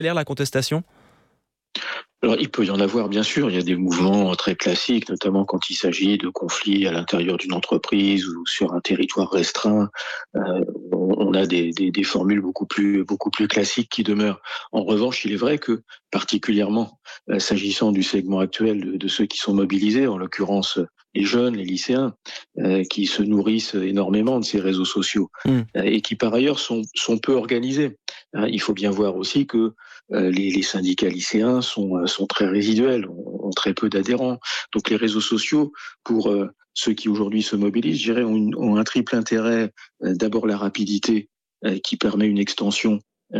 la contestation ? Alors, il peut y en avoir, bien sûr. Il y a des mouvements très classiques, notamment quand il s'agit de conflits à l'intérieur d'une entreprise ou sur un territoire restreint. On a des formules beaucoup plus classiques qui demeurent. En revanche, il est vrai que, particulièrement s'agissant du segment actuel de ceux qui sont mobilisés, en l'occurrence les jeunes, les lycéens, qui se nourrissent énormément de ces réseaux sociaux et qui, par ailleurs, sont peu organisés. Il faut bien voir aussi que les syndicats lycéens sont très résiduels, ont très peu d'adhérents. Donc les réseaux sociaux, pour ceux qui aujourd'hui se mobilisent, je dirais, ont un triple intérêt. D'abord la rapidité, qui permet une extension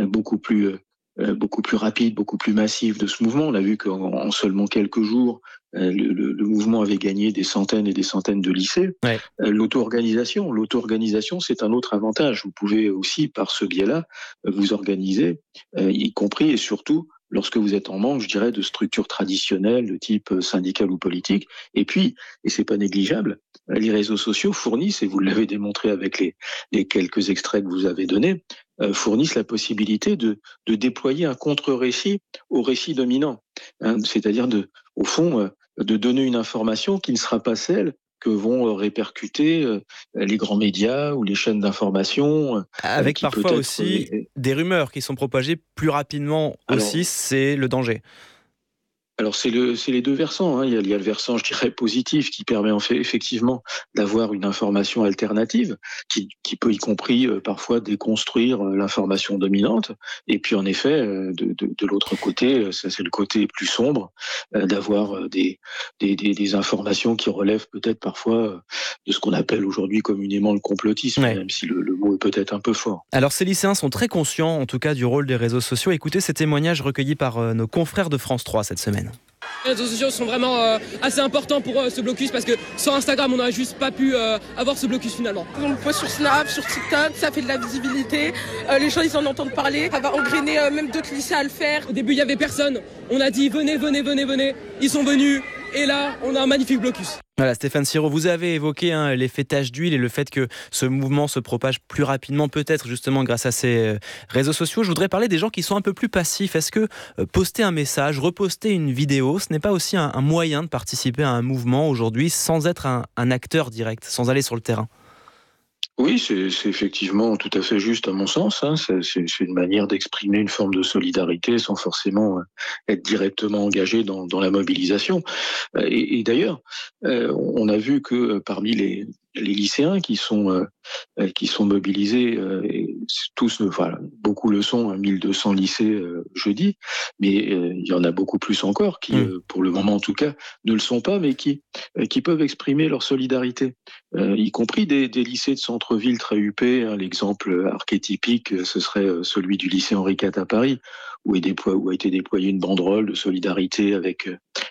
beaucoup plus rapide, beaucoup plus massive de ce mouvement. On a vu qu'en seulement quelques jours, le mouvement avait gagné des centaines et des centaines de lycées. Ouais. L'auto-organisation, c'est un autre avantage. Vous pouvez aussi, par ce biais-là, vous organiser, y compris et surtout lorsque vous êtes en manque, je dirais, de structures traditionnelles de type syndical ou politique. Et puis, et c'est pas négligeable, les réseaux sociaux fournissent, et vous l'avez démontré avec les quelques extraits que vous avez donnés, fournissent la possibilité de déployer un contre-récit au récit dominant. C'est-à-dire, au fond, de donner une information qui ne sera pas celle que vont répercuter les grands médias ou les chaînes d'information, Avec qui parfois peut-être... aussi des rumeurs qui sont propagées plus rapidement aussi, alors, c'est le danger. Alors c'est les deux versants. Il y a le versant, je dirais, positif qui permet en fait effectivement d'avoir une information alternative qui peut y compris parfois déconstruire l'information dominante. Et puis en effet, de l'autre côté, ça c'est le côté plus sombre, d'avoir des informations qui relèvent peut-être parfois de ce qu'on appelle aujourd'hui communément le complotisme, Ouais. même si le mot est peut-être un peu fort. Alors ces lycéens sont très conscients en tout cas du rôle des réseaux sociaux. Écoutez ces témoignages recueillis par nos confrères de France 3 cette semaine. Les réseaux sociaux sont vraiment assez importants pour ce blocus parce que sans Instagram on n'aurait juste pas pu avoir ce blocus finalement. On le poste sur Snap, sur TikTok, ça fait de la visibilité, les gens ils en entendent parler, ça va engrainer même d'autres lycées à le faire. Au début il n'y avait personne, on a dit venez, ils sont venus et là on a un magnifique blocus. Voilà, Stéphane Siro, vous avez évoqué l'effet tache d'huile et le fait que ce mouvement se propage plus rapidement, peut-être justement grâce à ces réseaux sociaux. Je voudrais parler des gens qui sont un peu plus passifs. Est-ce que poster un message, reposter une vidéo, ce n'est pas aussi un moyen de participer à un mouvement aujourd'hui sans être un acteur direct, sans aller sur le terrain ? Oui, c'est effectivement tout à fait juste à mon sens. C'est une manière d'exprimer une forme de solidarité sans forcément être directement engagé dans la mobilisation. Et d'ailleurs, on a vu que parmi les lycéens qui sont mobilisés, et tous, enfin, beaucoup le sont, 1200 lycées jeudi, mais il y en a beaucoup plus encore qui, pour le moment en tout cas, ne le sont pas, mais qui peuvent exprimer leur solidarité, y compris des lycées de centre-ville très huppés. L'exemple archétypique, ce serait celui du lycée Henri IV à Paris, où a été déployée une banderole de solidarité avec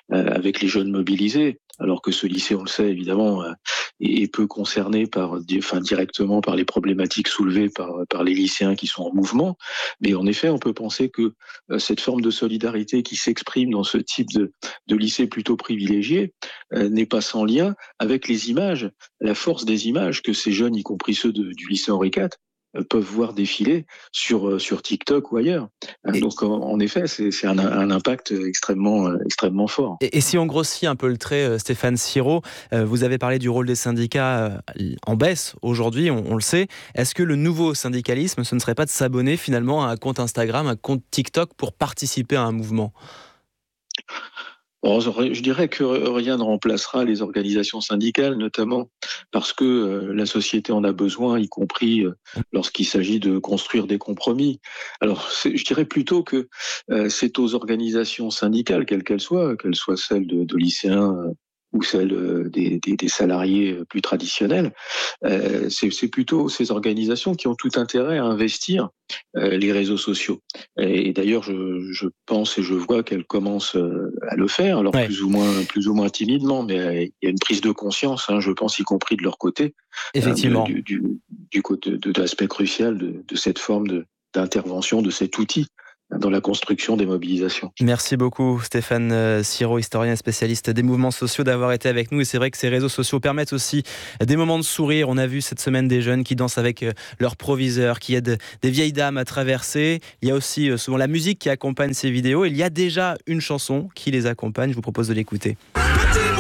les jeunes mobilisés, alors que ce lycée, on le sait évidemment, est peu concerné directement par les problématiques soulevées par les lycéens qui sont en mouvement. Mais en effet, on peut penser que cette forme de solidarité qui s'exprime dans ce type de lycée plutôt privilégié n'est pas sans lien avec les images, la force des images que ces jeunes, y compris ceux du lycée Henri IV, peuvent voir défiler sur TikTok ou ailleurs. Donc en effet, c'est un impact extrêmement fort. Et si on grossit un peu le trait, Stéphane Siro, vous avez parlé du rôle des syndicats en baisse aujourd'hui, on le sait. Est-ce que le nouveau syndicalisme, ce ne serait pas de s'abonner finalement à un compte Instagram, un compte TikTok pour participer à un mouvement ? Bon, je dirais que rien ne remplacera les organisations syndicales, notamment parce que la société en a besoin, y compris lorsqu'il s'agit de construire des compromis. Alors, je dirais plutôt que c'est aux organisations syndicales, quelles qu'elles soient celles de lycéens ou celles des salariés plus traditionnels, c'est plutôt ces organisations qui ont tout intérêt à investir les réseaux sociaux. Et d'ailleurs, je pense et je vois qu'elles commencent à le faire, alors Ouais, plus ou moins timidement, mais il y a une prise de conscience, je pense, y compris de leur côté, effectivement. du côté de l'aspect crucial de cette forme d'intervention, de cet outil dans la construction des mobilisations. Merci beaucoup Stéphane Siro, historien spécialiste des mouvements sociaux, d'avoir été avec nous. Et c'est vrai que ces réseaux sociaux permettent aussi des moments de sourire. On a vu cette semaine des jeunes qui dansent avec leurs proviseurs, qui aident des vieilles dames à traverser. Il y a aussi souvent la musique qui accompagne ces vidéos. Il y a déjà une chanson qui les accompagne. Je vous propose de l'écouter.